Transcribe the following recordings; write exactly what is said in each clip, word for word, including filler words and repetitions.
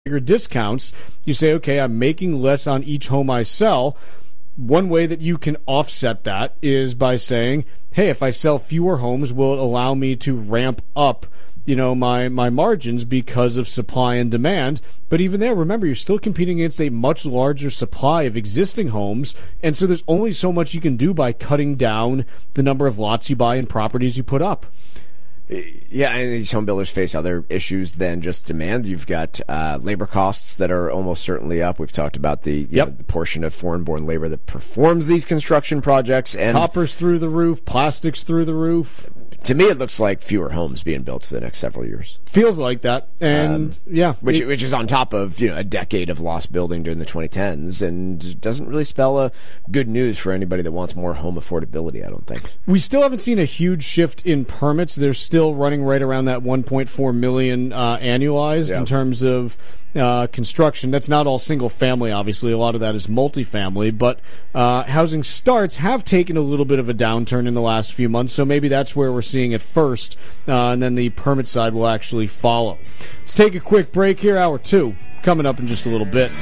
bigger discounts, you say, okay, I'm making less on each home I sell. One way that you can offset that is by saying, hey, if I sell fewer homes, will it allow me to ramp up, you know, my, my margins because of supply and demand? But even there, remember, you're still competing against a much larger supply of existing homes, and so there's only so much you can do by cutting down the number of lots you buy and properties you put up. Yeah, and these home builders face other issues than just demand. You've got uh, labor costs that are almost certainly up. We've talked about the, you yep. know, the portion of foreign-born labor that performs these construction projects. And coppers through the roof, plastics through the roof. To me, it looks like fewer homes being built for the next several years. Feels like that, and um, yeah, which it, which is on top of, you know, a decade of lost building during the twenty tens, and doesn't really spell a good news for anybody that wants more home affordability. I don't think we still haven't seen a huge shift in permits. They're still running right around that one point four million uh, annualized yeah. in terms of uh, construction. That's not all single family, obviously. A lot of that is multifamily, but uh, housing starts have taken a little bit of a downturn in the last few months. So maybe that's where we're seeing it first, uh, and then the permit side will actually follow. Let's take a quick break here. Hour two coming up in just a little bit.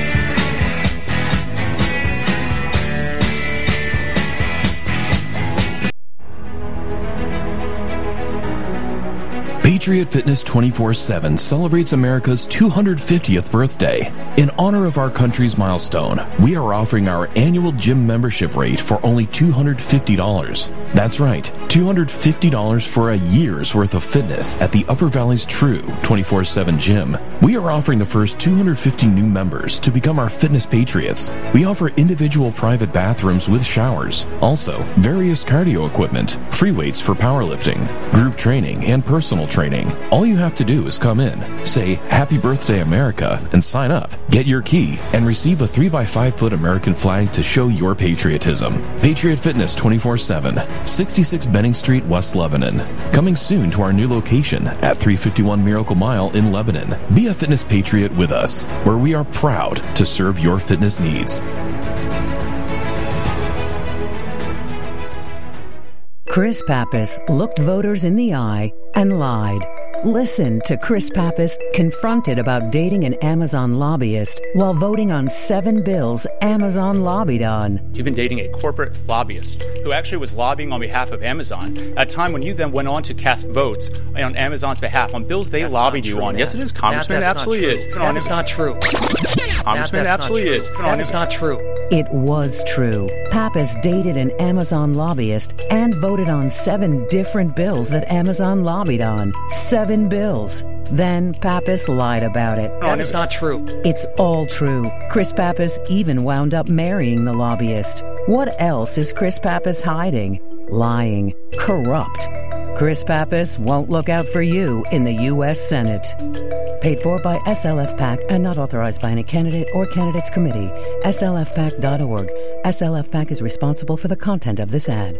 Patriot Fitness twenty-four seven celebrates America's two hundred fiftieth birthday. In honor of our country's milestone, we are offering our annual gym membership rate for only two hundred fifty dollars. That's right, two hundred fifty dollars for a year's worth of fitness at the Upper Valley's true twenty-four seven gym. We are offering the first two hundred fifty new members to become our fitness patriots. We offer individual private bathrooms with showers, also various cardio equipment, free weights for powerlifting, group training, and personal training. All you have to do is come in, say Happy Birthday America, and sign up. Get your key and receive a three by five foot American flag to show your patriotism. Patriot Fitness twenty-four seven, sixty-six Benning Street, West Lebanon. Coming soon to our new location at three fifty-one Miracle Mile in Lebanon. Be a fitness patriot with us, where we are proud to serve your fitness needs. Chris Pappas looked voters in the eye and lied. Listen to Chris Pappas confronted about dating an Amazon lobbyist while voting on seven bills Amazon lobbied on. You've been dating a corporate lobbyist who actually was lobbying on behalf of Amazon at a time when you then went on to cast votes on Amazon's behalf on bills they that's lobbied you true, on. Matt. Yes, it is, Congressman. Matt, absolutely is. That is not true. Congressman, Matt, absolutely is. That is not true. It was true. Pappas dated an Amazon lobbyist and voted on seven different bills that Amazon lobbied on. Seven bills. Then Pappas lied about it. That is not true. It's all true. Chris Pappas even wound up marrying the lobbyist. What else is Chris Pappas hiding? Lying. Corrupt. Chris Pappas won't look out for you in the U S Senate. Paid for by S L F PAC and not authorized by any candidate or candidates committee. S L F PAC dot org. S L F PAC is responsible for the content of this ad.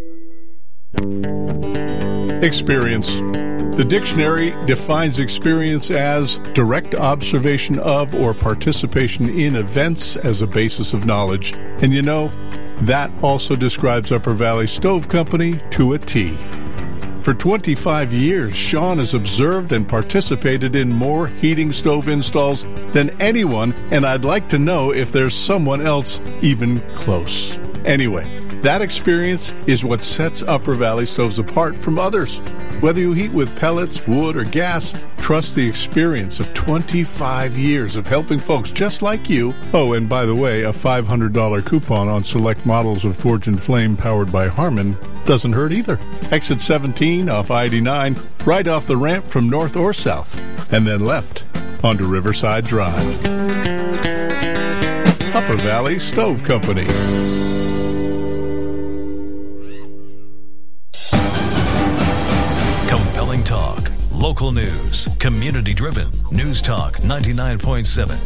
Experience. The dictionary defines experience as direct observation of or participation in events as a basis of knowledge. And you know, that also describes Upper Valley Stove Company to a T. For twenty-five years, Sean has observed and participated in more heating stove installs than anyone, and I'd like to know if there's someone else even close. Anyway, that experience is what sets Upper Valley Stoves apart from others. Whether you heat with pellets, wood, or gas, trust the experience of twenty-five years of helping folks just like you. Oh, and by the way, a five hundred dollars coupon on select models of Forge and Flame powered by Harman doesn't hurt either. Exit seventeen off I eighty-nine, right off the ramp from north or south, and then left onto Riverside Drive. Upper Valley Stove Company. Compelling talk, local news, community-driven. News Talk ninety-nine point seven.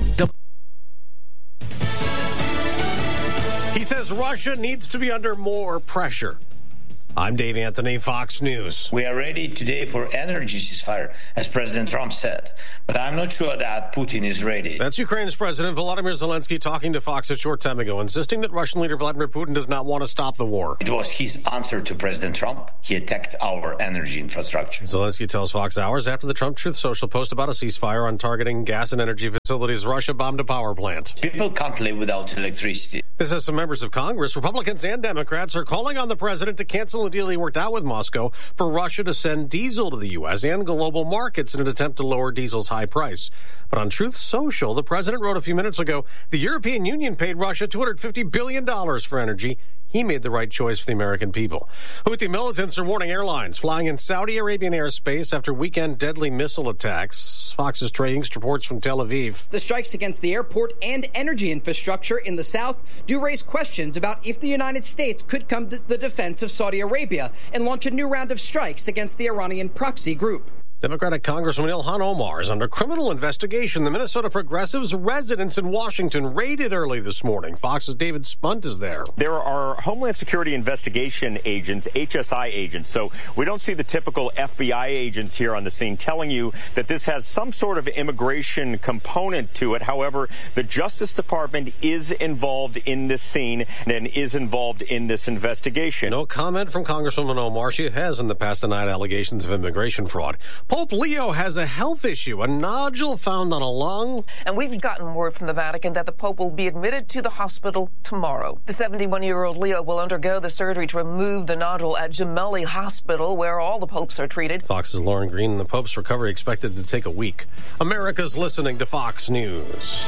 He says Russia needs to be under more pressure. I'm Dave Anthony, Fox News. We are ready today for energy ceasefire, as President Trump said. But I'm not sure that Putin is ready. That's Ukraine's President Volodymyr Zelensky talking to Fox a short time ago, insisting that Russian leader Vladimir Putin does not want to stop the war. It was his answer to President Trump. He attacked our energy infrastructure. Zelensky tells Fox hours after the Trump Truth Social post about a ceasefire on targeting gas and energy facilities. Russia bombed a power plant. People can't live without electricity. This has some members of Congress, Republicans and Democrats, are calling on the president to cancel a deal he worked out with Moscow for Russia to send diesel to the U S and global markets in an attempt to lower diesel's high price. But on Truth Social, the president wrote a few minutes ago, the European Union paid Russia two hundred fifty billion dollars for energy. He made the right choice for the American people. Houthi militants are warning airlines flying in Saudi Arabian airspace after weekend deadly missile attacks. Fox's Trey Inkst reports from Tel Aviv. The strikes against the airport and energy infrastructure in the south do raise questions about if the United States could come to the defense of Saudi Arabia and launch a new round of strikes against the Iranian proxy group. Democratic Congresswoman Ilhan Omar is under criminal investigation. The Minnesota Progressives' residence in Washington raided early this morning. Fox's David Spunt is there. There are Homeland Security investigation agents, H S I agents, so we don't see the typical F B I agents here on the scene telling you that this has some sort of immigration component to it. However, the Justice Department is involved in this scene and is involved in this investigation. No comment from Congresswoman Omar. She has in the past denied allegations of immigration fraud. Pope Leo has a health issue, a nodule found on a lung. And we've gotten word from the Vatican that the Pope will be admitted to the hospital tomorrow. The seventy-one-year-old Leo will undergo the surgery to remove the nodule at Gemelli Hospital, where all the popes are treated. Fox's Lauren Green. The Pope's recovery expected to take a week. America's listening to Fox News.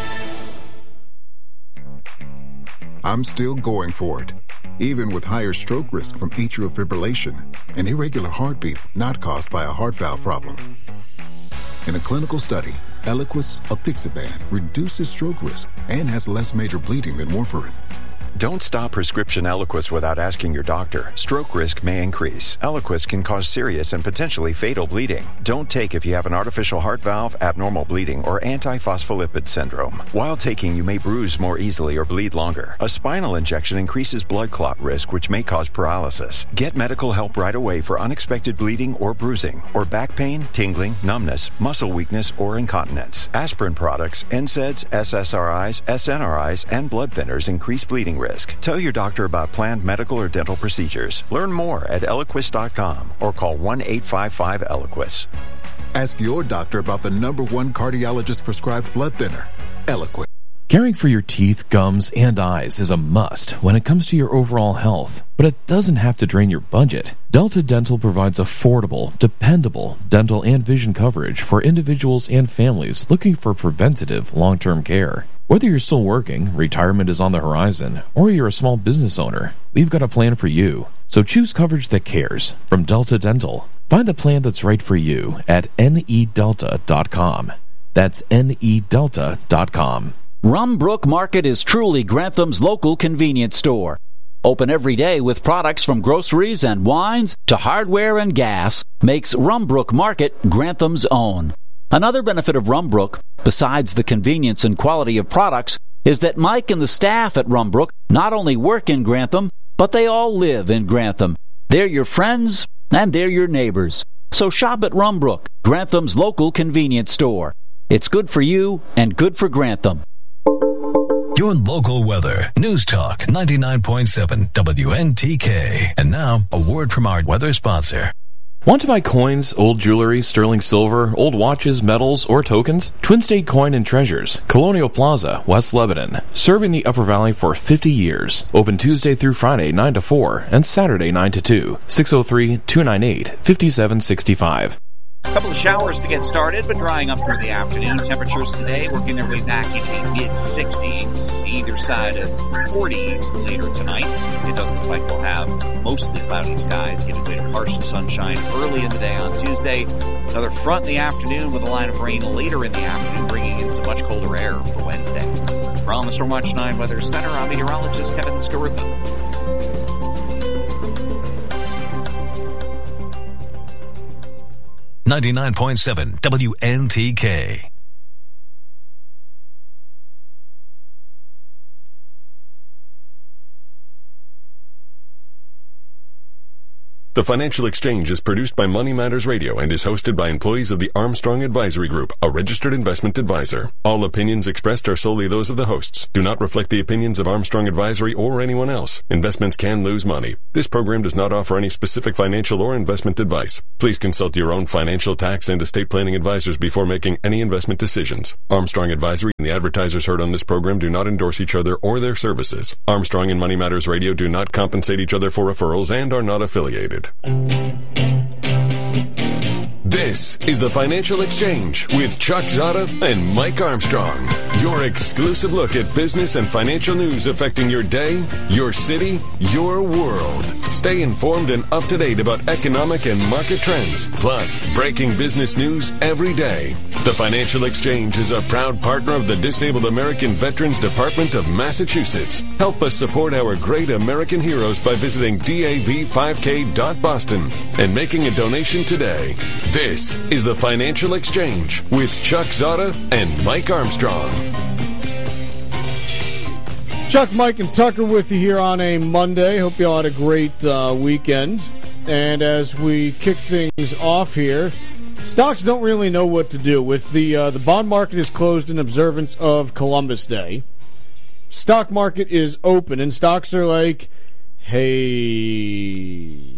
I'm still going for it, even with higher stroke risk from atrial fibrillation, an irregular heartbeat not caused by a heart valve problem. In a clinical study, Eliquis apixaban reduces stroke risk and has less major bleeding than warfarin. Don't stop prescription Eliquis without asking your doctor. Stroke risk may increase. Eliquis can cause serious and potentially fatal bleeding. Don't take if you have an artificial heart valve, abnormal bleeding, or antiphospholipid syndrome. While taking, you may bruise more easily or bleed longer. A spinal injection increases blood clot risk, which may cause paralysis. Get medical help right away for unexpected bleeding or bruising, or back pain, tingling, numbness, muscle weakness, or incontinence. Aspirin products, N SAIDs, S S R Is, S N R Is, and blood thinners increase bleeding risk. Tell your doctor about planned medical or dental procedures. Learn more at Eliquis dot com or call one eight five five Eliquis. Ask your doctor about the number one cardiologist prescribed blood thinner, Eliquis. Caring for your teeth, gums, and eyes is a must when it comes to your overall health, but it doesn't have to drain your budget. Delta Dental provides affordable, dependable dental and vision coverage for individuals and families looking for preventative long-term care. Whether you're still working, retirement is on the horizon, or you're a small business owner, we've got a plan for you. So choose coverage that cares from Delta Dental. Find the plan that's right for you at N E delta dot com. That's N E delta dot com. Rumbrook Market is truly Grantham's local convenience store. Open every day with products from groceries and wines to hardware and gas makes Rumbrook Market Grantham's own. Another benefit of Rumbrook, besides the convenience and quality of products, is that Mike and the staff at Rumbrook not only work in Grantham, but they all live in Grantham. They're your friends and they're your neighbors. So shop at Rumbrook, Grantham's local convenience store. It's good for you and good for Grantham. Your local weather. News Talk ninety-nine point seven W N T K. And now, a word from our weather sponsor. Want to buy coins, old jewelry, sterling silver, old watches, medals, or tokens? Twin State Coin and Treasures, Colonial Plaza, West Lebanon. Serving the Upper Valley for fifty years. Open Tuesday through Friday, nine to four, and Saturday, nine to two. six oh three, two nine eight, five seven six five. A couple of showers to get started, but drying up through the afternoon. Temperatures today working their way back into the mid-sixties, either side of forties later tonight. It does look like we'll have mostly cloudy skies, giving way to partial sunshine early in the day on Tuesday. Another front in the afternoon with a line of rain later in the afternoon, bringing in some much colder air for Wednesday. From the Stormwatch nine Weather Center, I'm meteorologist Kevin Skarupa. ninety-nine point seven W N T K. The Financial Exchange is produced by Money Matters Radio and is hosted by employees of the Armstrong Advisory Group, a registered investment advisor. All opinions expressed are solely those of the hosts. Do not reflect the opinions of Armstrong Advisory or anyone else. Investments can lose money. This program does not offer any specific financial or investment advice. Please consult your own financial, tax, and estate planning advisors before making any investment decisions. Armstrong Advisory and the advertisers heard on this program do not endorse each other or their services. Armstrong and Money Matters Radio do not compensate each other for referrals and are not affiliated. This is the Financial Exchange with Chuck Zada and Mike Armstrong. Your exclusive look at business and financial news affecting your day, your city, your world. Stay informed and up to date about economic and market trends, plus breaking business news every day. The Financial Exchange is a proud partner of the Disabled American Veterans Department of Massachusetts. Help us support our great American heroes by visiting D A V five K dot boston and making a donation today. This is the Financial Exchange with Chuck Zada and Mike Armstrong. Chuck, Mike, and Tucker with you here on a Monday. Hope you all had a great uh, weekend. And as we kick things off here, stocks don't really know what to do. With the uh, the bond market is closed in observance of Columbus Day. Stock market is open, and stocks are like, hey,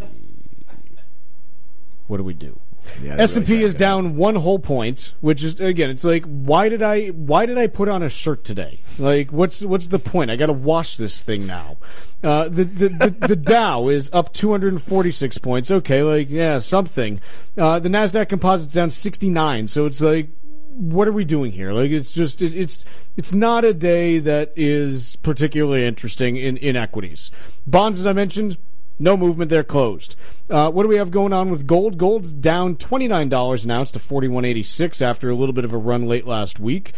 what do we do? Yeah, S and P really is down one whole point, which is, again, it's like, why did I why did I put on a shirt today? Like, what's what's the point? I got to wash this thing now. Uh, the, the, the the Dow is up two hundred forty-six points. Okay, like, yeah, something. Uh, the NASDAQ Composite's down sixty-nine, so it's like, what are we doing here? Like, it's just, it, it's it's not a day that is particularly interesting in, in equities. Bonds, as I mentioned, no movement, they're closed. Uh, what do we have going on with gold? Gold's down twenty-nine dollars an ounce to forty-one eighty-six after a little bit of a run late last week.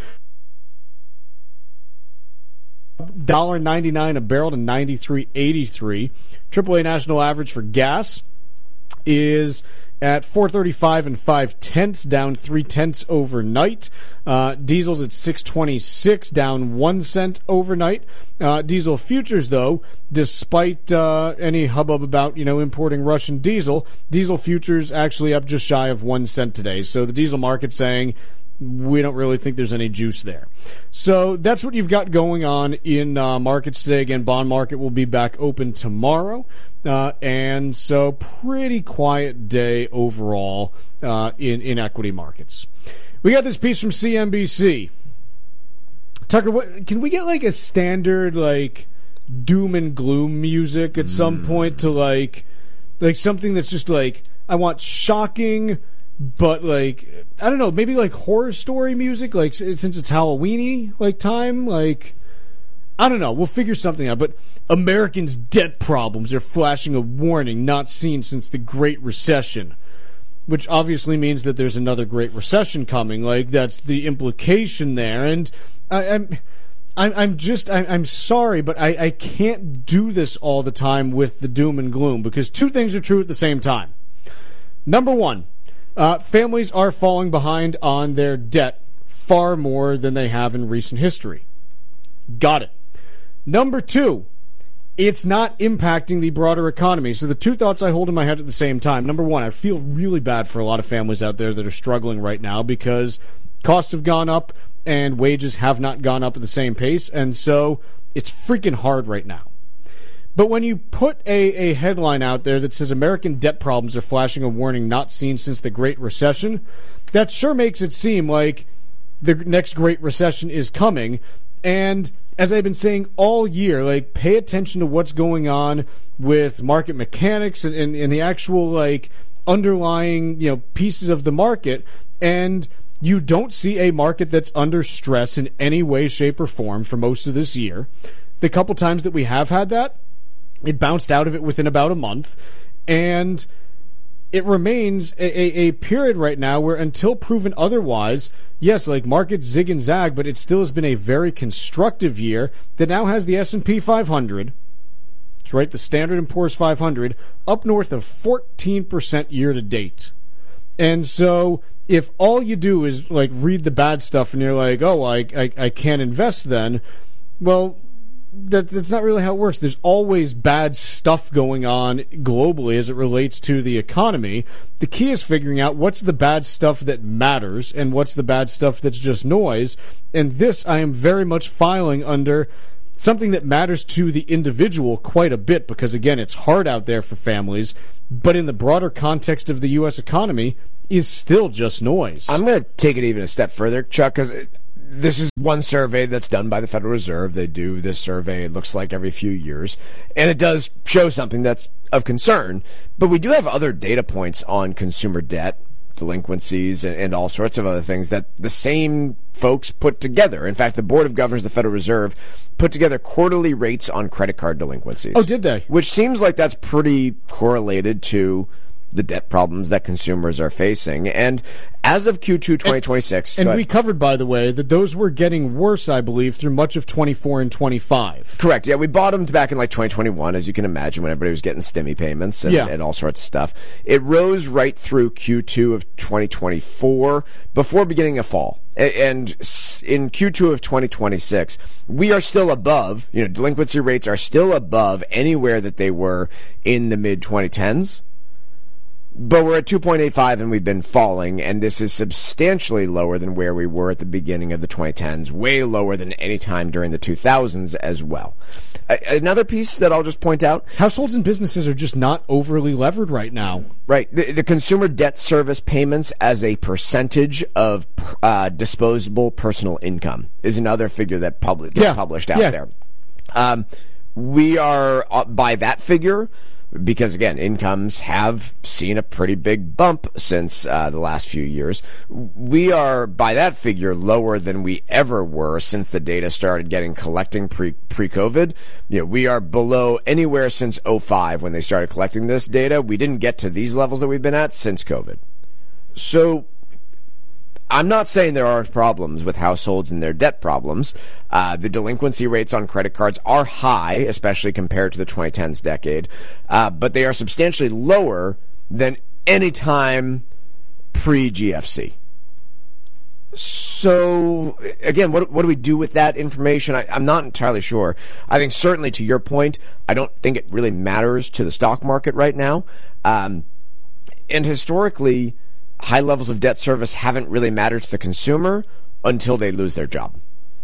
one dollar ninety-nine a barrel to ninety-three eighty-three. triple A national average for gas is at four thirty-five and five tenths, down three tenths overnight. Uh, diesel's at six twenty-six, down one cent overnight. Uh, diesel futures, though, despite uh, any hubbub about, you know, importing Russian diesel, diesel futures actually up just shy of one cent today. So the diesel market saying, we don't really think there's any juice there. So that's what you've got going on in uh, markets today. Again, bond market will be back open tomorrow. Uh, and so pretty quiet day overall uh, in, in equity markets. We got this piece from C N B C. Tucker, what, can we get like a standard like doom and gloom music at mm. some point to like like something that's just like, I want shocking, but like, I don't know, maybe like horror story music, like since it's Halloween-y like time, like, I don't know, we'll figure something out. But Americans' debt problems are flashing a warning not seen since the Great Recession, which obviously means that there's another Great Recession coming. Like, that's the implication there. And I, I'm, I'm, I'm just, I'm, I'm sorry, but I, I can't do this all the time with the doom and gloom, because two things are true at the same time. Number one, uh, families are falling behind on their debt far more than they have in recent history. Got it. Number two, it's not impacting the broader economy. So the two thoughts I hold in my head at the same time. Number one, I feel really bad for a lot of families out there that are struggling right now because costs have gone up and wages have not gone up at the same pace, and so it's freaking hard right now. But when you put a, a headline out there that says American debt problems are flashing a warning not seen since the Great Recession, that sure makes it seem like the next Great Recession is coming. And as I've been saying all year, like, pay attention to what's going on with market mechanics and, and, and the actual like underlying, you know, pieces of the market, and you don't see a market that's under stress in any way, shape, or form for most of this year. The couple times that we have had that, it bounced out of it within about a month, and it remains a, a, a period right now where, until proven otherwise, yes, like, markets zig and zag, but it still has been a very constructive year that now has the S and P five hundred, that's right, the Standard and Poor's five hundred, up north of fourteen percent year to date. And so if all you do is like read the bad stuff and you're like, oh, I, I, I can't invest then, well, that that's not really how it works. There's always bad stuff going on globally as it relates to the economy. The key is figuring out what's the bad stuff that matters and what's the bad stuff that's just noise. And this, I am very much filing under something that matters to the individual quite a bit, because, again, it's hard out there for families, but in the broader context of the U S economy, is still just noise. I'm going to take it even a step further, Chuck, because this is one survey that's done by the Federal Reserve. They do this survey, it looks like, every few years, and it does show something that's of concern. But we do have other data points on consumer debt, delinquencies, and, and all sorts of other things that the same folks put together. In fact, the Board of Governors of the Federal Reserve put together quarterly rates on credit card delinquencies. Oh, did they? Which seems like that's pretty correlated to the debt problems that consumers are facing. And as of Q two twenty twenty-six... And, and we covered, by the way, that those were getting worse, I believe, through much of twenty-four and twenty-five. Correct. Yeah, we bottomed back in like twenty twenty-one, as you can imagine, when everybody was getting stimmy payments and, yeah. and all sorts of stuff. It rose right through Q two of twenty twenty-four before beginning a fall. And in Q two of twenty twenty-six, we are still above, you know, delinquency rates are still above anywhere that they were in the mid twenty tens. But we're at two point eight five and we've been falling, and this is substantially lower than where we were at the beginning of the twenty tens, way lower than any time during the two thousands as well. A- another piece that I'll just point out. Households and businesses are just not overly levered right now. Right. The, the consumer debt service payments as a percentage of uh, disposable personal income is another figure that public, gets yeah. published out yeah. there. Um, we are, uh, by that figure, because, again, incomes have seen a pretty big bump since uh, the last few years. We are, by that figure, lower than we ever were since the data started getting collecting pre, pre-COVID. You know, we are below anywhere since oh five when they started collecting this data. We didn't get to these levels that we've been at since COVID. So I'm not saying there are problems with households and their debt problems. Uh, the delinquency rates on credit cards are high, especially compared to the twenty tens decade, uh, but they are substantially lower than any time pre-G F C. So, again, what what do we do with that information? I, I'm not entirely sure. I think certainly to your point, I don't think it really matters to the stock market right now. Um, and historically, high levels of debt service haven't really mattered to the consumer until they lose their job.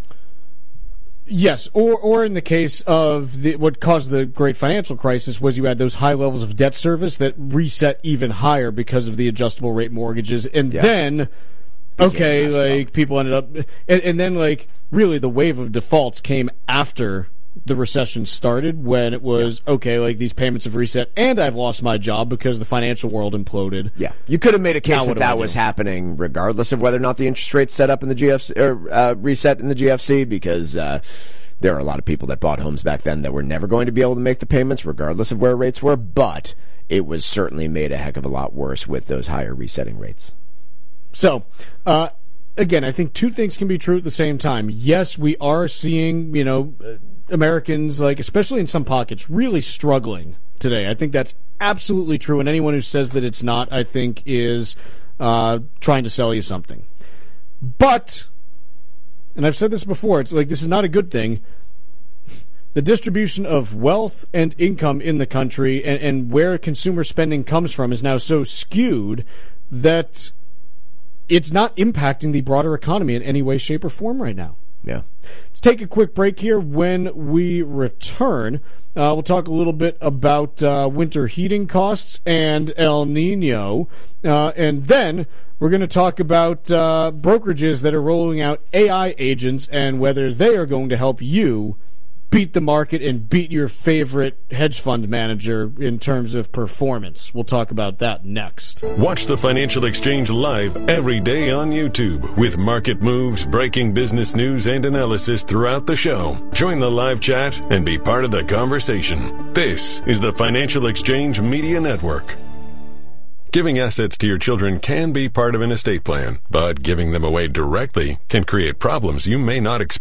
Yes, or or in the case of the, what caused the great financial crisis was you had those high levels of debt service that reset even higher because of the adjustable rate mortgages, and yeah. then okay, like people ended up, and, and then like really the wave of defaults came after the recession started, when it was yeah. okay, like these payments have reset and I've lost my job because the financial world imploded. Yeah, you could have made a case that that was happening regardless of whether or not the interest rates set up in the G F C or uh, reset in the G F C, because uh, there are a lot of people that bought homes back then that were never going to be able to make the payments regardless of where rates were. But it was certainly made a heck of a lot worse with those higher resetting rates. So, uh, again, I think two things can be true at the same time. Yes, we are seeing, you know, Americans, like especially in some pockets, really struggling today. I think that's absolutely true, and anyone who says that it's not, I think, is uh, trying to sell you something. But, and I've said this before, it's like this is not a good thing. The distribution of wealth and income in the country and, and where consumer spending comes from is now so skewed that it's not impacting the broader economy in any way, shape, or form right now. Yeah. Let's take a quick break here. When we return, uh, we'll talk a little bit about uh, winter heating costs and El Nino. Uh, and then we're going to talk about uh, brokerages that are rolling out A I agents and whether they are going to help you beat the market and beat your favorite hedge fund manager in terms of performance. We'll talk about that next. Watch the Financial Exchange live every day on YouTube with market moves, breaking business news, and analysis throughout the show. Join the live chat and be part of the conversation. This is the Financial Exchange Media Network. Giving assets to your children can be part of an estate plan, but giving them away directly can create problems you may not expect.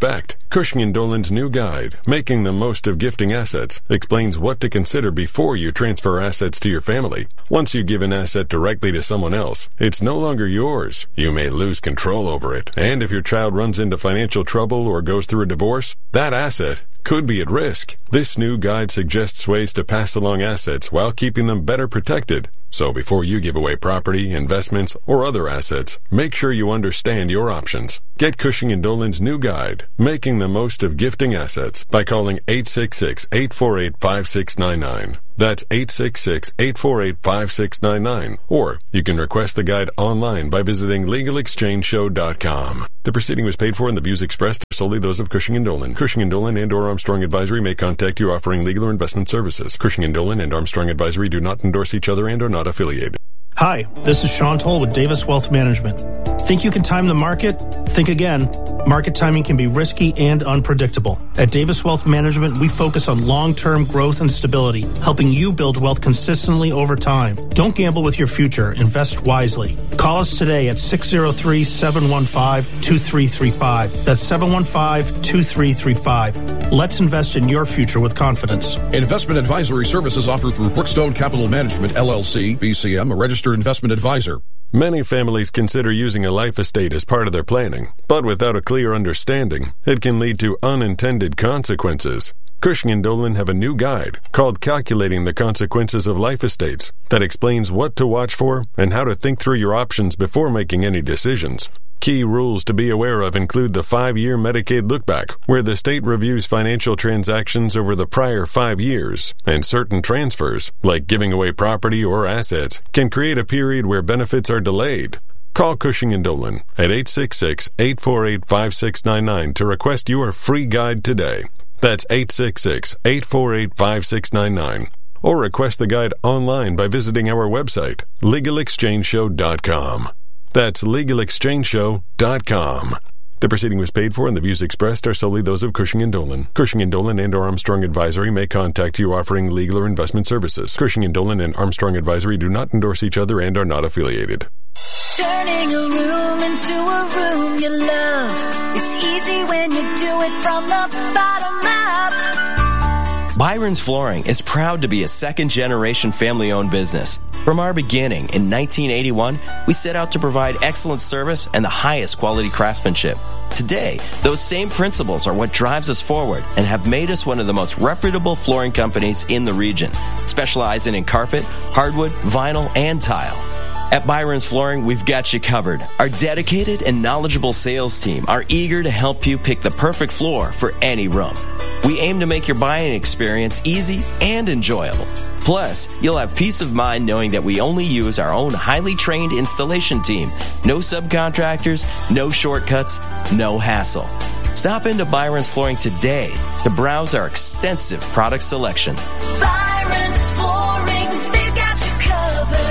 Cushing and Dolan's new guide, Making the Most of Gifting Assets, explains what to consider before you transfer assets to your family. Once you give an asset directly to someone else, it's no longer yours. You may lose control over it, and if your child runs into financial trouble or goes through a divorce, that asset could be at risk. This new guide suggests ways to pass along assets while keeping them better protected. So before you give away property, investments, or other assets, make sure you understand your options. Get Cushing and Dolan's new guide, Making the Most of Gifting Assets, by calling eight six six, eight four eight, five six nine nine. That's eight six six, eight four eight, five six nine nine. Or you can request the guide online by visiting legal exchange show dot com. The proceeding was paid for and the views expressed are solely those of Cushing and Dolan. Cushing and Dolan and or Armstrong Advisory may contact you offering legal or investment services. Cushing and Dolan and Armstrong Advisory do not endorse each other and are not affiliated. Hi, this is Sean Toll with Davis Wealth Management. Think you can time the market? Think again. Market timing can be risky and unpredictable. At Davis Wealth Management, we focus on long-term growth and stability, helping you build wealth consistently over time. Don't gamble with your future. Invest wisely. Call us today at six oh three, seven one five, two three three five. That's seven one five, two three three five. Let's invest in your future with confidence. Investment advisory services offered through Brookstone Capital Management, L L C, B C M, a registered investment advisor. Many families consider using a life estate as part of their planning, but without a clear understanding, it can lead to unintended consequences. Cushing and Dolan have a new guide called Calculating the Consequences of Life Estates that explains what to watch for and how to think through your options before making any decisions. Key rules to be aware of include the five-year Medicaid lookback, where the state reviews financial transactions over the prior five years, and certain transfers, like giving away property or assets, can create a period where benefits are delayed. Call Cushing and Dolan at eight six six, eight four eight, five six nine nine to request your free guide today. That's eight six six, eight four eight, five six nine nine. Or request the guide online by visiting our website, legal exchange show dot com. That's legal exchange show dot com. The proceeding was paid for and the views expressed are solely those of Cushing and Dolan. Cushing and Dolan and or Armstrong Advisory may contact you offering legal or investment services. Cushing and Dolan and Armstrong Advisory do not endorse each other and are not affiliated. Turning a room into a room you love is easy when you do it from the bottom up. Byron's Flooring is proud to be a second-generation family-owned business. From our beginning in nineteen eighty-one, we set out to provide excellent service and the highest quality craftsmanship. Today, those same principles are what drives us forward and have made us one of the most reputable flooring companies in the region, specializing in carpet, hardwood, vinyl, and tile. At Byron's Flooring, we've got you covered. Our dedicated and knowledgeable sales team are eager to help you pick the perfect floor for any room. We aim to make your buying experience easy and enjoyable. Plus, you'll have peace of mind knowing that we only use our own highly trained installation team. No subcontractors, no shortcuts, no hassle. Stop into Byron's Flooring today to browse our extensive product selection. Byron's Flooring, they've got you covered.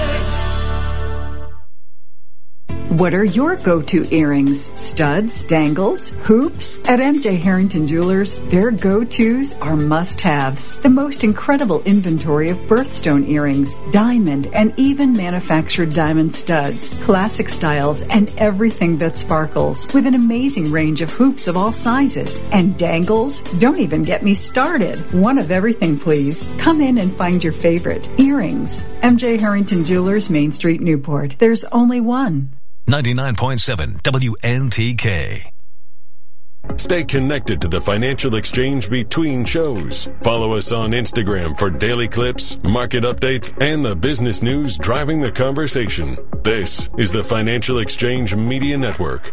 What are your go-to earrings? Studs, dangles, hoops? At M J Harrington Jewelers, their go-tos are must-haves. The most incredible inventory of birthstone earrings, diamond, and even manufactured diamond studs, classic styles, and everything that sparkles, with an amazing range of hoops of all sizes. And dangles? Don't even get me started. One of everything, please. Come in and find your favorite. Earrings. M J Harrington Jewelers, Main Street, Newport. There's only one. ninety-nine point seven W N T K. Stay connected to the financial exchange between shows. Follow us on Instagram for daily clips, market updates, and the business news driving the conversation. This is the Financial Exchange Media Network.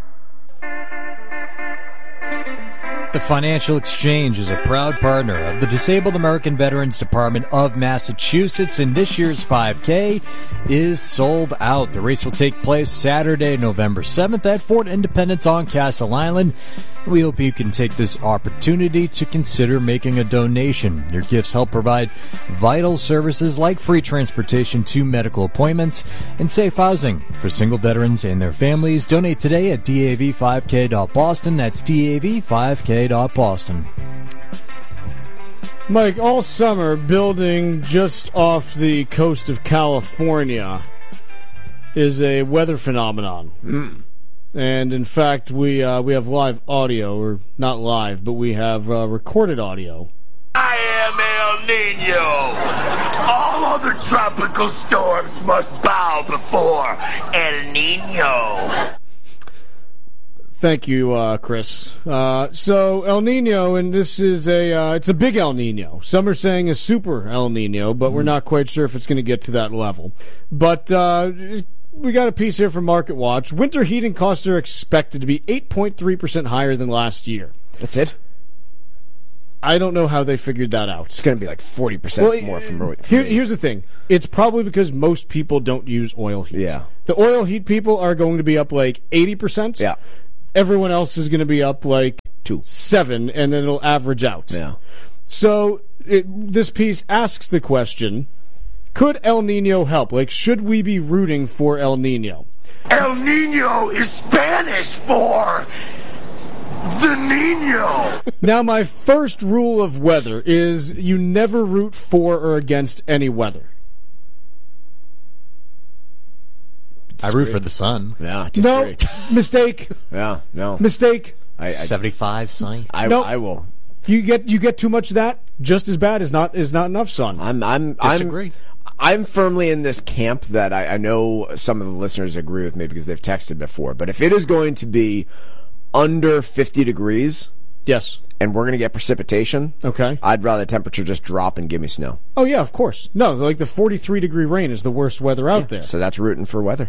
The Financial Exchange is a proud partner of the Disabled American Veterans Department of Massachusetts, and this year's five K is sold out. The race will take place Saturday, November seventh at Fort Independence on Castle Island. We hope you can take this opportunity to consider making a donation. Your gifts help provide vital services like free transportation to medical appointments and safe housing for single veterans and their families. Donate today at D A V five K dot Boston. That's D A V five K dot Boston. Mike, all summer, building just off the coast of California is a weather phenomenon. Mm. And in fact, we uh, we have live audio, or not live, but we have uh, recorded audio. I am El Nino. All other tropical storms must bow before El Nino. Thank you, uh, Chris. Uh, so El Nino, and this is a uh, it's a big El Nino. Some are saying a super El Nino, but mm. we're not quite sure if it's going to get to that level. But uh, we got a piece here from Market Watch. Winter heating costs are expected to be eight point three percent higher than last year. That's it? I don't know how they figured that out. It's going to be like forty percent well, more from, from here, Here's the thing. It's probably because most people don't use oil heat. Yeah. The oil heat people are going to be up like eighty percent. Yeah. Everyone else is going to be up like two, seven, and then it'll average out. Yeah. So it, this piece asks the question: could El Nino help? Like, should we be rooting for El Nino? El Nino is Spanish for the Nino. Now, my first rule of weather is you never root for or against any weather. I root for the sun. Yeah, no, mistake. Yeah, no. Mistake. I, I, seventy-five sunny. I, no, I will. You get you get too much of that, just as bad as not is not enough sun. I'm I'm Disagree. I'm I'm firmly in this camp that I, I know some of the listeners agree with me because they've texted before. But if it is going to be under fifty degrees, yes, and we're going to get precipitation, okay, I'd rather the temperature just drop and give me snow. Oh yeah, of course. No, like the forty-three degree rain is the worst weather out yeah, there. So that's rooting for weather.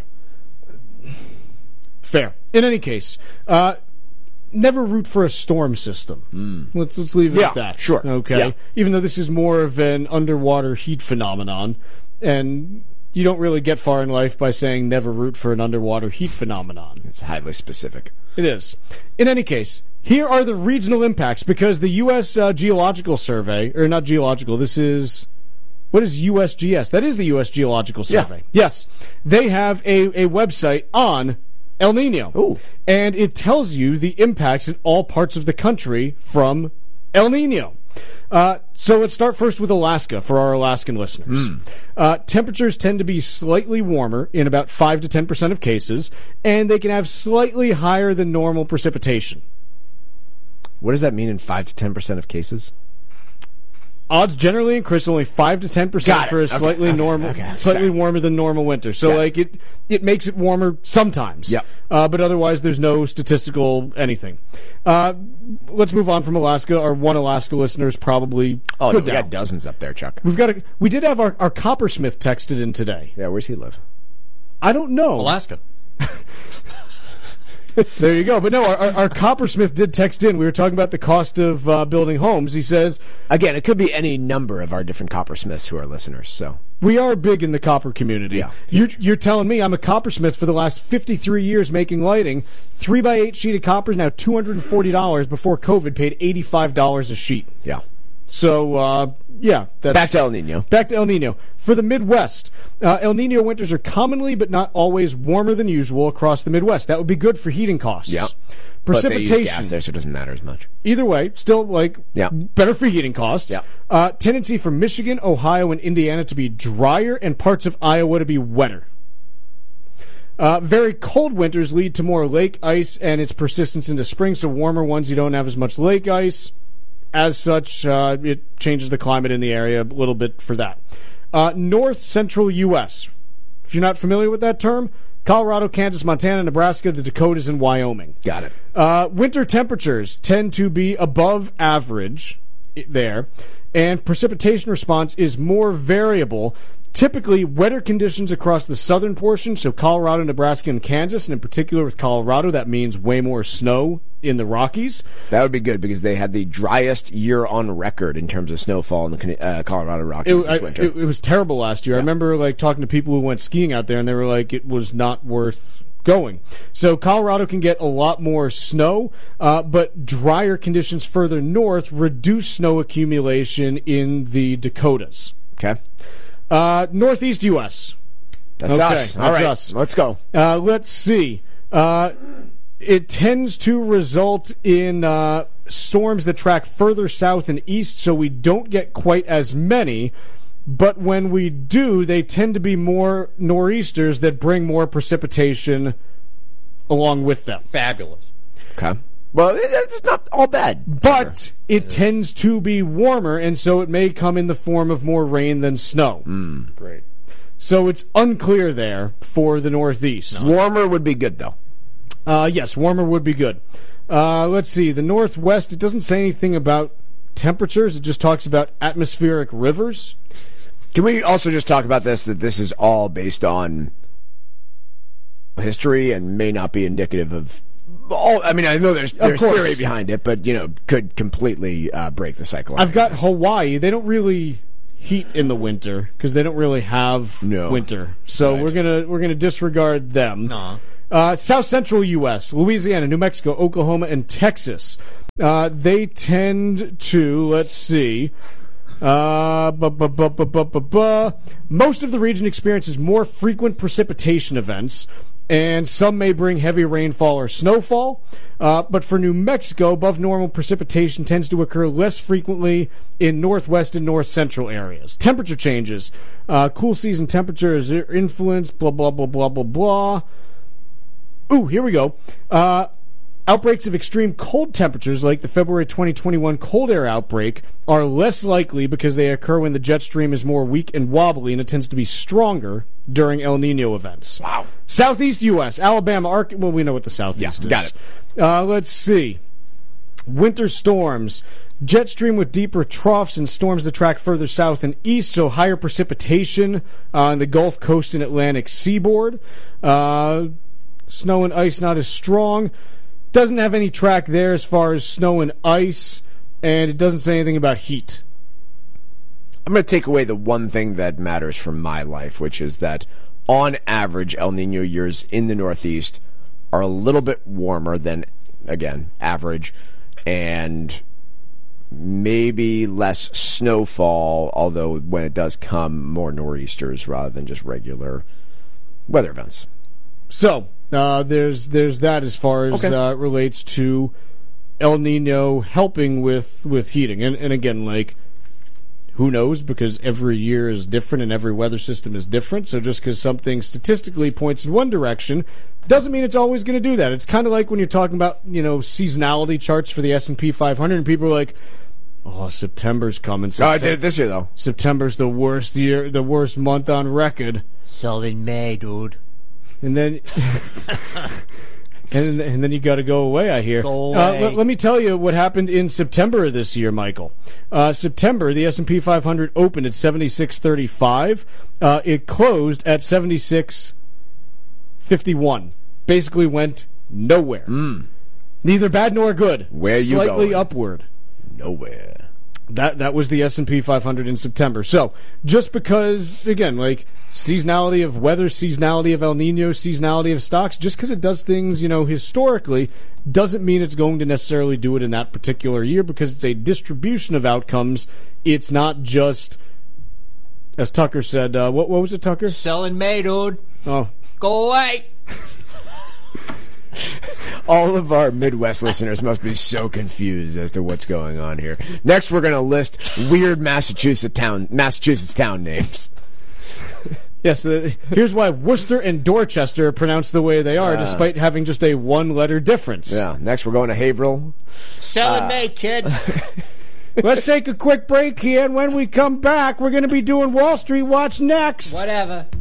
Fair. In any case, uh, never root for a storm system. Mm. Let's let's leave it yeah, at that. Sure. Okay. Yeah. Even though this is more of an underwater heat phenomenon, and you don't really get far in life by saying never root for an underwater heat phenomenon. It's highly specific. It is. In any case, here are the regional impacts because the U S Uh, Geological Survey, or not geological, this is. What is U S G S? That is the U S Geological Survey. Yeah. Yes. They have a, a website on El Nino. Ooh. And it tells you the impacts in all parts of the country from El Nino. Uh, so let's start first with Alaska for our Alaskan listeners. Mm. Uh, temperatures tend to be slightly warmer in about five to ten percent of cases, and they can have slightly higher than normal precipitation. What does that mean in five to ten percent of cases? Odds generally increase only five to ten percent for a okay, slightly okay, normal, okay, slightly sorry. warmer than normal winter. So, Got like it, it makes it warmer sometimes. Yep. Uh, but otherwise, there's no statistical anything. Uh, let's move on from Alaska. Our one Alaska listeners probably. Oh, good no, we now. got dozens up there, Chuck. We've got a, we did have our, our coppersmith texted in today. Yeah, where's he live? I don't know. Alaska. There you go. But no, our, our, our coppersmith did text in. We were talking about the cost of uh, building homes. He says, again, it could be any number of our different coppersmiths who are listeners. So we are big in the copper community. Yeah. You're, you're telling me I'm a coppersmith for the last fifty-three years making lighting. Three by eight sheet of copper is now two hundred and forty dollars. Before COVID, paid eighty-five dollars a sheet. Yeah. So, uh, yeah. That's, back to El Nino. Back to El Nino. For the Midwest, uh, El Nino winters are commonly but not always warmer than usual across the Midwest. That would be good for heating costs. Yeah. Precipitation. But they use gas there, so it doesn't matter as much. Either way, still, like, yeah. better for heating costs. Yeah. Uh, tendency for Michigan, Ohio, and Indiana to be drier and parts of Iowa to be wetter. Uh, very cold winters lead to more lake ice and its persistence into spring, so warmer ones you don't have as much lake ice. As such, uh, it changes the climate in the area a little bit for that. Uh, North Central U S. If you're not familiar with that term, Colorado, Kansas, Montana, Nebraska, the Dakotas, and Wyoming. Got it. Uh, winter temperatures tend to be above average there, and precipitation response is more variable. Typically, wetter conditions across the southern portion, so Colorado, Nebraska, and Kansas, and in particular with Colorado, that means way more snow in the Rockies. That would be good because they had the driest year on record in terms of snowfall in the uh, Colorado Rockies it, this I, winter. It, it was terrible last year. Yeah. I remember like talking to people who went skiing out there, and they were like, it was not worth going. So Colorado can get a lot more snow, uh, but drier conditions further north reduce snow accumulation in the Dakotas. Okay. Uh, Northeast U S. That's okay, us. All that's right. us. Let's go. Uh, let's see. Uh, it tends to result in uh, storms that track further south and east, so we don't get quite as many. But when we do, they tend to be more nor'easters that bring more precipitation along with them. Fabulous. Okay. Well, it's not all bad. But it, it tends to be warmer, and so it may come in the form of more rain than snow. Mm. Great. So it's unclear there for the Northeast. No. Warmer would be good, though. Uh, yes, warmer would be good. Uh, let's see. The Northwest, it doesn't say anything about temperatures. It just talks about atmospheric rivers. Can we also just talk about this, that this is all based on history and may not be indicative of all? I mean, I know there's, there's theory behind it, but, you know, could completely uh, break the cycle. I've got Hawaii. They don't really heat in the winter because they don't really have no. winter. So Right. we're gonna we're gonna disregard them. No. Uh, South Central U S, Louisiana, New Mexico, Oklahoma, and Texas. Uh, they tend to, let's see, uh, bu- bu- bu- bu- bu- bu- bu- most of the region experiences more frequent precipitation events, and some may bring heavy rainfall or snowfall. Uh, but for New Mexico, above normal precipitation tends to occur less frequently in northwest and north central areas. Temperature changes. Uh, cool season temperatures are influenced, blah, blah, blah, blah, blah, blah. Ooh, here we go. Uh, outbreaks of extreme cold temperatures, like the February twenty twenty-one cold air outbreak, are less likely because they occur when the jet stream is more weak and wobbly, and it tends to be stronger during El Nino events. Wow. Southeast U S, Alabama, Ark. Well, we know what the Southeast Yeah, is. got it. Uh, let's see. Winter storms. Jet stream with deeper troughs and storms that track further south and east, so higher precipitation uh, on the Gulf Coast and Atlantic seaboard. Uh, snow and ice not as strong. Doesn't have any track there as far as snow and ice, and it doesn't say anything about heat. I'm going to take away the one thing that matters from my life, which is that on average, El Nino years in the Northeast are a little bit warmer than, again, average, and maybe less snowfall, although when it does come, more nor'easters rather than just regular weather events. So, uh, there's there's that as far as Okay. uh, relates to El Nino helping with, with heating. And, and again, like, who knows, because every year is different and every weather system is different. So just because something statistically points in one direction doesn't mean it's always going to do that. It's kind of like when you're talking about, you know, seasonality charts for the S and P five hundred, and people are like, oh, September's coming. Oh, I did this year, though. September's the worst year, the worst month on record. So in May, dude. And then... And, and then you got to go away, I hear. Go away. Uh, let, let me tell you what happened in September of this year, Michael. Uh, September, the S and P five hundred opened at seventy-six thirty-five. Uh, it closed at seventy-six fifty-one. Basically went nowhere. Mm. Neither bad nor good. Where you Slightly going? upward. Nowhere. That that was the S and P five hundred in September. So, just because, again, like, seasonality of weather, seasonality of El Nino, seasonality of stocks, just because it does things, you know, historically, doesn't mean it's going to necessarily do it in that particular year, because it's a distribution of outcomes. It's not just, as Tucker said, uh, what, what was it, Tucker? Sell in May, dude. Oh. Go away. All of our Midwest listeners must be so confused as to what's going on here. Next, we're going to list weird Massachusetts town Massachusetts town names. Yes, uh, here's why Worcester and Dorchester are pronounced the way they are, Uh, despite having just a one-letter difference. Yeah. Next, we're going to Haverhill. Sell in Uh, May, kid. Let's take a quick break here, and when we come back, we're going to be doing Wall Street Watch next. Whatever.